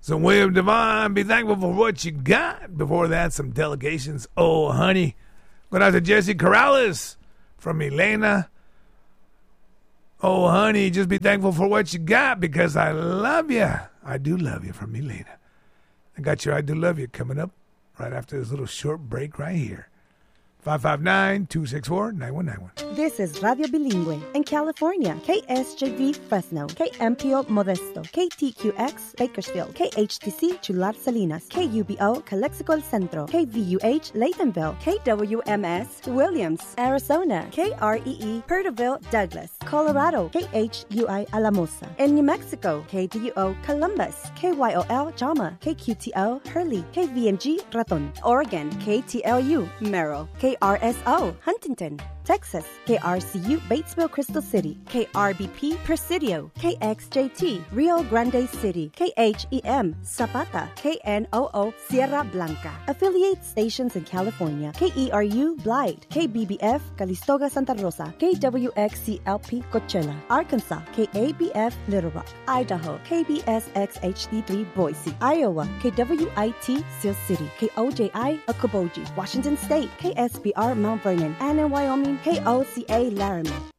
Some William Devon, be thankful for what you got. Before that, some delegations. Oh, honey. Going out to Jesse Corrales from Elena. Oh, honey, just be thankful for what you got because I love you. I do love you from Elena. I got your I do love you coming up right after this little short break right here. 559-264-9191. This is Radio Bilingüe in California. KSJV Fresno, KMPO Modesto, KTQX Bakersfield, KHTC Chular Salinas, KUBO Calexico El Centro, KVUH Laytonville, KWMS Williams, Arizona, KREE Perterville Douglas, Colorado, KHUI Alamosa. In New Mexico, KDUO Columbus, KYOL Jama, KQTO Hurley, KVMG Raton. Oregon, KTLU Merrill, KRSO Huntington. Texas, KRCU Batesville Crystal City, KRBP Presidio, KXJT Rio Grande City, KHEM Zapata, KNOO Sierra Blanca. Affiliate stations in California, KERU Blythe, KBBF Calistoga Santa Rosa, KWXCLP Coachella, Arkansas, KABF Little Rock, Idaho, KBSXHD3 Boise, Iowa, KWIT Seal City, KOJI Okoboji, Washington State, KSBR Mount Vernon, and in Wyoming, KOCA Laramie.